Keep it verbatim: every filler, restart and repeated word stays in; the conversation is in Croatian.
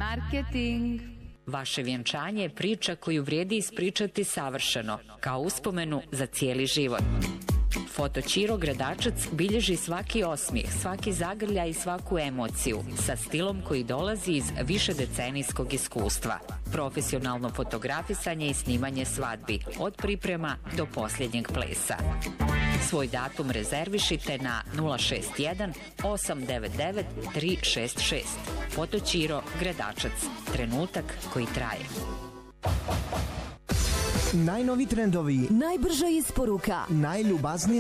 Marketing. Vaše vjenčanje je priča koju vrijedi ispričati savršeno, kao uspomenu za cijeli život. Foto Ćiro Gradačac bilježi svaki osmijeh, svaki zagrljaj i svaku emociju sa stilom koji dolazi iz višedecenijskog iskustva. Profesionalno fotografisanje i snimanje svadbi, od priprema do posljednjeg plesa. Svoj datum rezervišite na nula šest jedan osam devet devet tri šest šest. Foto Ćiro Gradačac. Trenutak koji traje. Najnovi trendovi, najbrža isporuka, najljubaznija